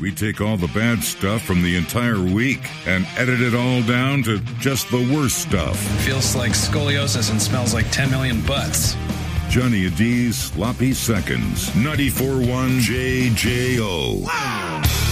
we take all the bad stuff from the entire week and edit it all down to just the worst stuff. Feels like scoliosis and smells like 10 million butts. Johnny D's Sloppy Seconds, 94.1 JJO.